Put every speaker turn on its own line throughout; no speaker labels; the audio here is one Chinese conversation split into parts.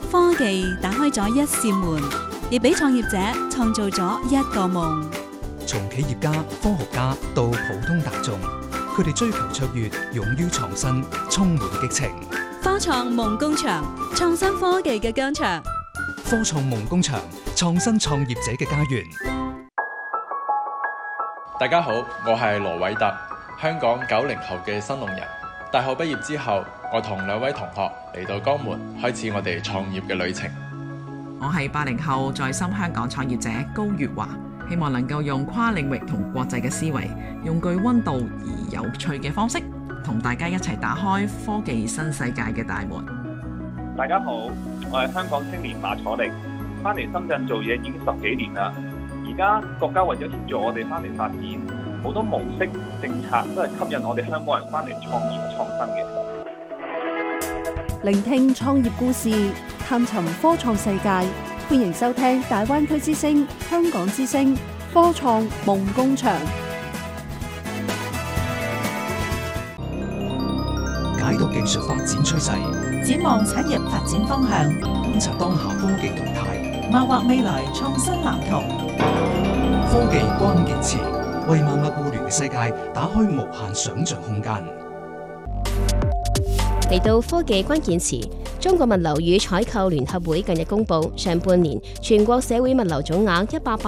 科技打開咗一扇門，亦俾創業者創造咗一個夢。
從企業家、科學家到普通大眾，佢哋追求卓越，勇於創新，充滿激情。
科創夢工場，創新科技嘅疆場。
科創夢工場，創新創業者嘅家園。
大家好，我係羅偉特，香港90後嘅新農人。大學畢業之後，我同2位同學嚟到江門，開始我哋創業嘅旅程。
我係80後在深香港創業者高月華，希望能夠用跨領域同國際嘅思維，用具溫度而有趣嘅方式，同大家一齊打開科技新世界嘅大門。
大家好，我係香港青年馬楚力，翻嚟深圳做嘢已經10幾年啦。而家國家為咗協助我哋翻嚟發展，好多模式政策都係吸引我哋香港人翻嚟創業創新嘅。
聆聽創業故事，探尋科創世界，歡迎收聽大灣區之聲、香港之聲科創夢工場。
解讀技術發展趨勢，
展望產業發展方向，
觀察當下科技動態，
謀劃未來創新藍圖。
科技關鍵詞，為萬物互聯嘅世界打開無限想像空間。
嚟到科技關鍵詞，中國物流與採購聯合會近日公布，上半年全國社會物流總額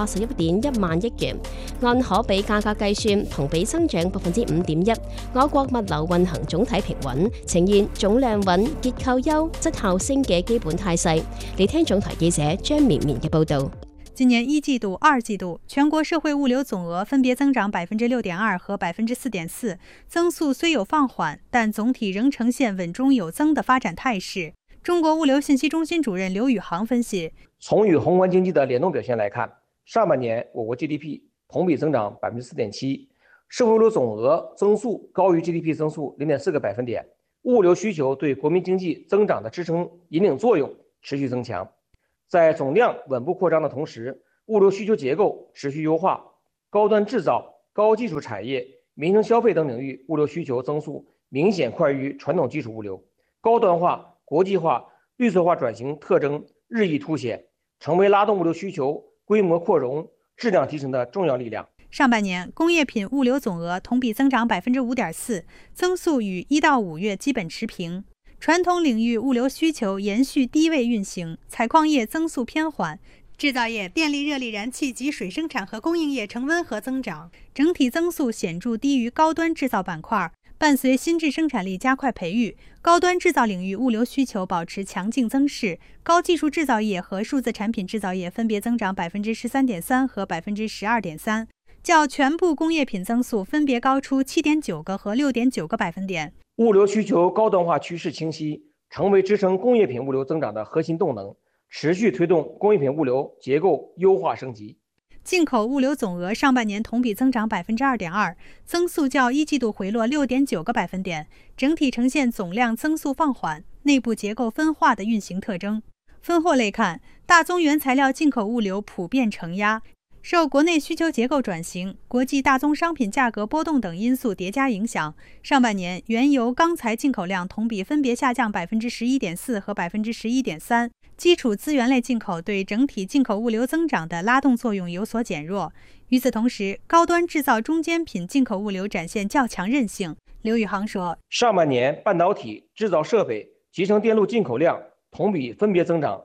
181.1萬億元，按可比價格計算，同比增長5.1%。我國物流運行總體平穩，呈現總量穩、結構優、質效升嘅基本態勢。嚟聽總台記者張綿綿嘅報導。
今年1季度、2季度，全國社會物流總額分別增長6.2%和4.4%，增速雖有放緩，但總體仍呈現穩中有增的發展態勢。中國物流信息中心主任劉宇航分析：
從與宏觀經濟的聯動表現來看，上半年我國 GDP 同比增長4.7%，社會物流總額增速高於 GDP 增速0.4個百分點，物流需求對國民經濟增長的支撐引領作用持續增強。在總量穩步擴張的同時，物流需求結構持續優化，高端製造、高技術產業、民生消費等領域物流需求增速明顯快於傳統基礎物流，高端化、國際化、綠色化轉型特徵日益凸顯，成為拉動物流需求規模擴容、質量提升的重要力量。
上半年工業品物流總額同比增長5.4%，增速與1到5月基本持平。傳統領域物流需求延續低位運行，採礦業增速偏緩，製造業、電力、熱力燃氣及水生產和供應業呈溫和增長，整體增速顯著低於高端製造板塊。伴隨新質生產力加快培育，高端製造領域物流需求保持強勁增勢，高技術製造業和數字產品製造業分別增長13.3%和12.3%，較全部工業品增速分別高出7.9個和6.9個百分點。
物流需求高端化趨勢清晰，成為支撐工業品物流增長的核心動能，持續推動工業品物流結構優化升級。
進口物流總額上半年同比增長2.2%，增速較1季度回落6.9個百分點，整體呈現總量增速放緩、內部結構分化的運行特徵。分貨類看，大宗原材料進口物流普遍承壓。受國內需求結構轉型、國際大宗商品價格波動等因素疊加影響，上半年原油、鋼材進口量同比分別下降11.4%和11.3%，基礎資源類進口對整體進口物流增長的拉動作用有所減弱。與此同時，高端製造中間品進口物流展現較強韌性。劉宇航說：
上半年半導體、製造設備、集成電路進口量同比分別增長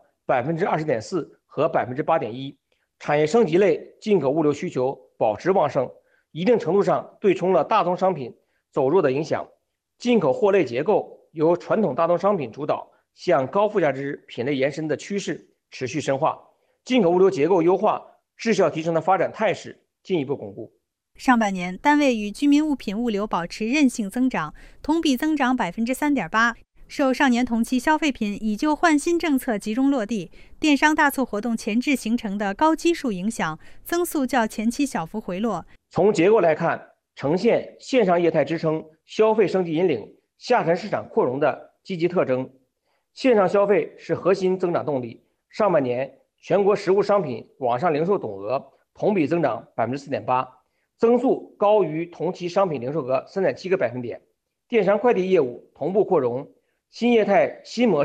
20.4%和8.1%。產業升級類進口物流需求保持旺盛，一定程度上對沖了大宗商品走弱的影響。進口貨類結構由傳統大宗商品主導，向高附加值品類延伸的趨勢持續深化，進口物流結構優化、質效提升的發展態勢進一步鞏固。
上半年單位與居民物品物流保持韌性增長，同比增長3.8%。受上年同期消費品以舊換新政策集中落地，電商大促活動前置形成的高基數影響，增速較前期小幅回落。
從結構來看，呈現線上業態支撐、消費升級引領、下沉市場擴容的積極特徵。線上消費是核心增長動力。上半年全國實物商品網上零售總額同比增長4.8%，增速高於同期商品零售額3.7個百分點。電商快遞業務同步擴容。新業態新模式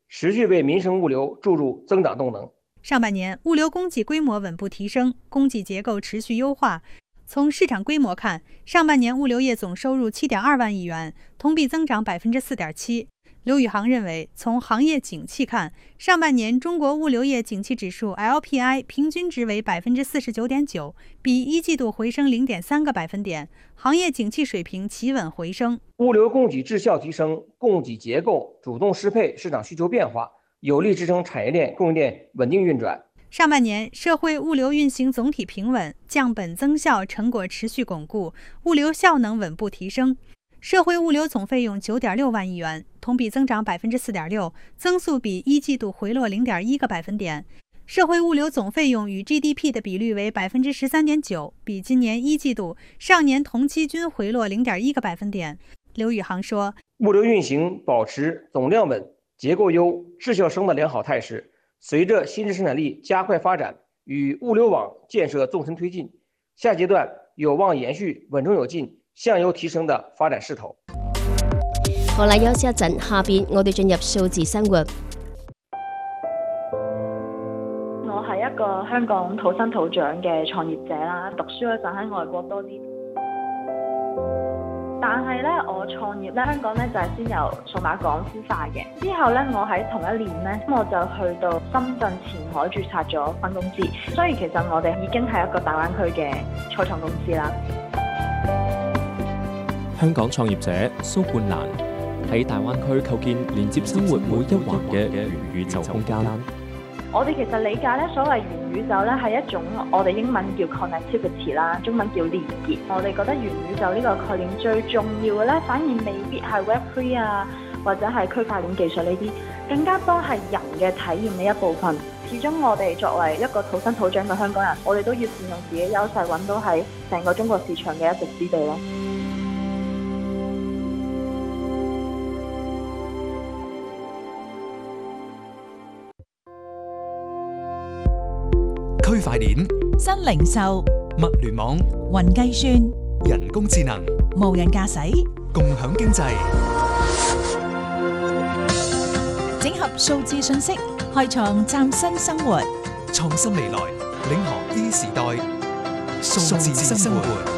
持续为民生物流注入增长动能。
上半年物流供给规模稳步提升，供给结构持续优化。从市场规模看，上半年物流业总收入7.2万亿元，同比增长4.7%。刘宇航认为，从行业景气看，上半年中国物流业景气指数 LPI 平均值为49.9%，比一季度回升0.3个百分点，行业景气水平企稳回升。
物流供给质效提升，供给结构主动适配市场需求变化，有力支撑产业链供应链稳定运转。
上半年社会物流运行总体平稳，降本增效成果持续巩固，物流效能稳步提升。社会物流总费用9.6万亿元，同比增长4.6%，增速比一季度回落0.1个百分点。社会物流总费用与 GDP 的比率为13.9%，比今年一季度、上年同期均回落0.1个百分点。刘宇航说，
物流运行保持总量稳、结构优、质效升的良好态势，随着新质生产力加快发展与物流网建設纵深推進，下階段有望延續穩中有進、向優提升的發展勢頭。
好啦，休息一陣，下邊我哋進入數字生活。
我係一個香港土生土長嘅創業者啦，讀書嗰陣喺外國多啲。但係咧，我創業咧，香港咧就係先由數碼港孵化嘅。之後咧，我喺同一年咧，我就去到深圳前海註冊咗分公司。所以其實我哋已經係一個大灣區嘅初創公司啦。
香港創業者蘇冠蘭喺大灣區構建連接生活每一環嘅元宇宙空間。
我哋其實理解咧，所謂元宇宙咧係一種我哋英文叫 connectivity 啦，中文叫連結。我哋覺得元宇宙呢個概念最重要嘅咧，反而未必係 Web3 啊，或者係區塊鏈技術呢啲，更加多係人嘅體驗嘅一部分。始終我哋作為一個土生土長嘅香港人，我哋都要善用自己優勢，揾到喺成個中國市場嘅一席之地咯。
區塊鏈、
新零售、
物聯網、
雲計算、
人工智能、
無人駕駛、
共享經濟，
整合數字信息，開創嶄新生活。
創新未來，領航 E 時代，數字生活。